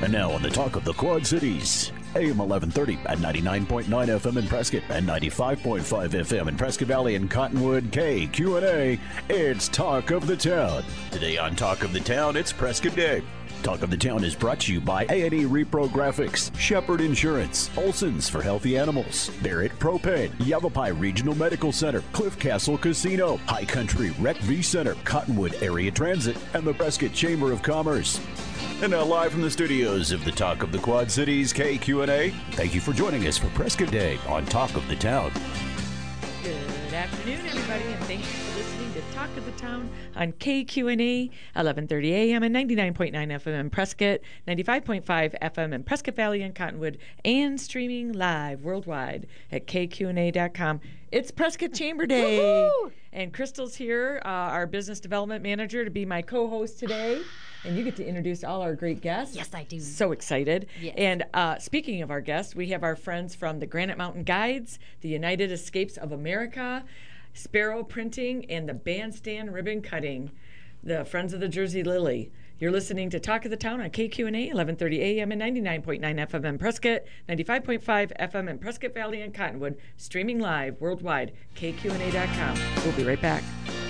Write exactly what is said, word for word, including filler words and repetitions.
And now on the Talk of the Quad Cities, A M eleven thirty at ninety-nine point nine F M in Prescott and ninety-five point five F M in Prescott Valley and Cottonwood, K Q and A, it's Talk of the Town. Today on Talk of the Town, it's Prescott Day. Talk of the Town is brought to you by A and E Repro Graphics, Shepherd Insurance, Olson's for Healthy Animals, Barrett Propane, Yavapai Regional Medical Center, Cliff Castle Casino, High Country Rec V Center, Cottonwood Area Transit, and the Prescott Chamber of Commerce. And now live from the studios of the Talk of the Quad Cities, K Q and A, thank you for joining us for Prescott Day on Talk of the Town. Good afternoon, everybody, and thank you for listening to Talk of the Town on K Q and A, eleven thirty A M and ninety-nine point nine F M in Prescott, ninety-five point five F M in Prescott Valley and Cottonwood, and streaming live worldwide at K Q and A dot com. It's Prescott Chamber Day, Woo-hoo! And Crystal's here, uh, our business development manager, to be my co-host today. And you get to introduce all our great guests. Yes, I do. So excited. Yes. And uh, speaking of our guests, we have our friends from the Granite Mountain Guides, the United Escapes of America, Sparrow Printing, and the Bandstand Ribbon Cutting, the Friends of the Jersey Lily. You're listening to Talk of the Town on K Q and A, eleven thirty A M and ninety-nine point nine F M in Prescott, ninety-five point five F M in Prescott Valley and Cottonwood, streaming live worldwide, K Q and A dot com. We'll be right back.